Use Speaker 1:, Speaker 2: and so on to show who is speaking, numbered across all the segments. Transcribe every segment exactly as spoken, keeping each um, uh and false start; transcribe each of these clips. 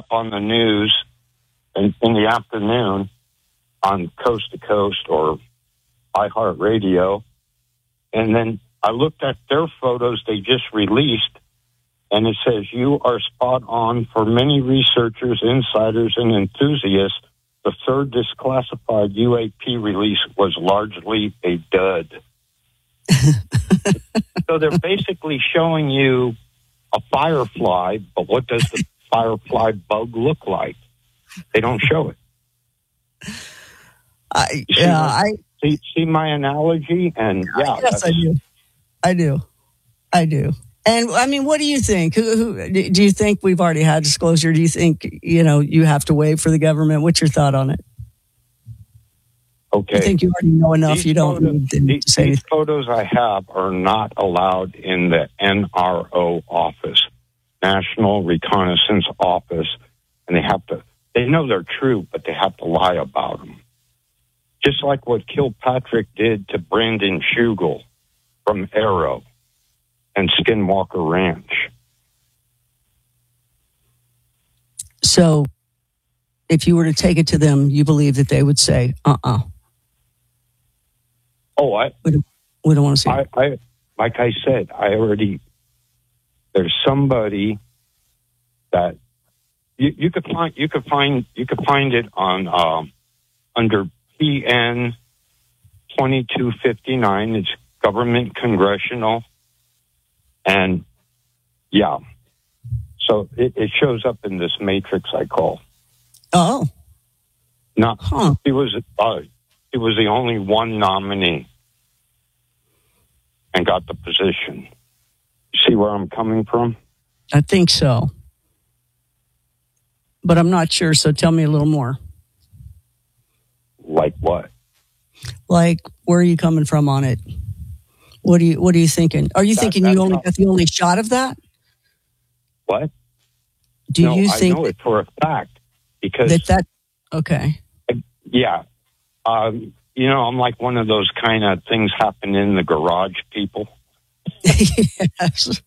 Speaker 1: up on the news in, in the afternoon on Coast to Coast or iHeartRadio. And then I looked at their photos they just released, and it says, you are spot on. For many researchers, insiders, and enthusiasts, the third disclassified U A P release was largely a dud. So they're basically showing you a firefly, but what does the firefly bug look like? They don't show it.
Speaker 2: I, yeah,
Speaker 1: my,
Speaker 2: I
Speaker 1: see, see my analogy, and yeah,
Speaker 2: yes, I do. I do, I do. And I mean, what do you think? Who, who do you think we've already had disclosure? Do you think you know you have to wait for the government? What's your thought on it?
Speaker 1: Okay,
Speaker 2: I think you already know enough.
Speaker 1: These
Speaker 2: you don't
Speaker 1: photos,
Speaker 2: need to,
Speaker 1: these,
Speaker 2: to say
Speaker 1: these
Speaker 2: anything.
Speaker 1: photos I have are not allowed in the N R O office, National Reconnaissance Office, and they have to. They know they're true, but they have to lie about them. Just like what Kilpatrick did to Brandon Shugel from Arrow and Skinwalker Ranch.
Speaker 2: So, if you were to take it to them, you believe that they would say, "Uh-uh."
Speaker 1: Oh, I
Speaker 2: we don't, we don't want to see
Speaker 1: I,
Speaker 2: it.
Speaker 1: I, like I said, I already. There's somebody that you, you could find. You could find. You could find it on um, under P N twenty-two fifty-nine. It's government congressional, and yeah, so it, it shows up in this matrix I call.
Speaker 2: Oh,
Speaker 1: no,
Speaker 2: huh.
Speaker 1: he was uh, he was the only one nominee and got the position. See where I'm coming from?
Speaker 2: I think so, but I'm not sure. So tell me a little more.
Speaker 1: Like what?
Speaker 2: Like, where are you coming from on it? What are you What are you thinking? Are you
Speaker 1: That-
Speaker 2: thinking
Speaker 1: that's
Speaker 2: you only
Speaker 1: not-
Speaker 2: got the only shot of that?
Speaker 1: What?
Speaker 2: Do
Speaker 1: no,
Speaker 2: you
Speaker 1: I
Speaker 2: think
Speaker 1: know it for a fact because
Speaker 2: that that? Okay.
Speaker 1: yeah, um, you know, I'm like one of those kind of things happen in the garage people.
Speaker 2: Yes.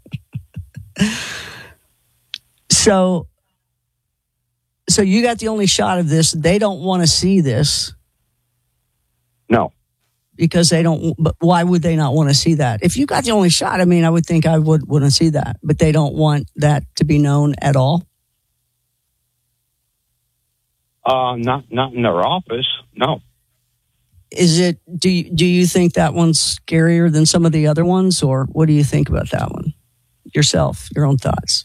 Speaker 2: so, so you got the only shot of this. They don't want to see this
Speaker 1: No,
Speaker 2: because they don't. But why would they not want to see that? If you got the only shot, I mean, I would think I would want to see that, but they don't want that to be known at all.
Speaker 1: uh, not not in their office. No,
Speaker 2: Is it? Do you, do you think that one's scarier than some of the other ones, or what do you think about that one yourself? Your own thoughts.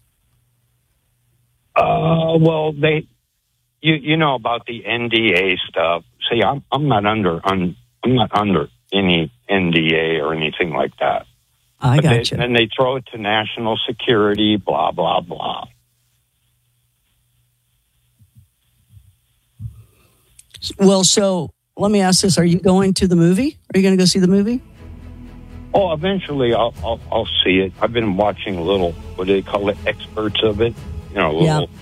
Speaker 1: uh, well, they, you you know about the N D A stuff. See, I'm I'm not under un, I'm not under any N D A or anything like that.
Speaker 2: I
Speaker 1: But
Speaker 2: got
Speaker 1: they,
Speaker 2: you.
Speaker 1: and they throw it to national security, blah blah blah.
Speaker 2: Well, so let me ask this: are you going to the movie? Are you going to go see the movie?
Speaker 1: Oh, eventually I'll, I'll I'll see it. I've been watching a little. What do they call it? Experts of it. You know, a little.
Speaker 2: Yeah.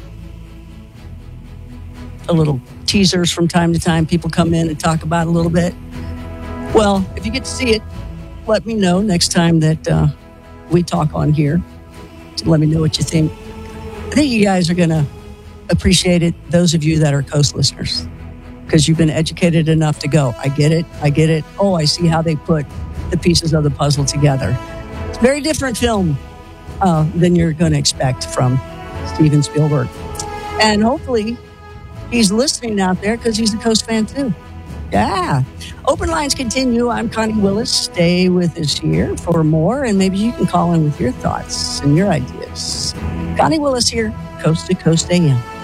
Speaker 2: A little teasers from time to time. People come in and talk about it a little bit. Well, if you get to see it, let me know next time that uh, we talk on here. So let me know what you think. I think you guys are going to appreciate it, those of you that are Coast listeners, because you've been educated enough to go, I get it, I get it. Oh, I see how they put the pieces of the puzzle together. It's a very different film uh, than you're going to expect from Steven Spielberg. And hopefully he's listening out there because he's a Coast fan too. Yeah. Open lines continue. I'm Connie Willis. Stay with us here for more, and maybe you can call in with your thoughts and your ideas. Connie Willis here, Coast to Coast A M.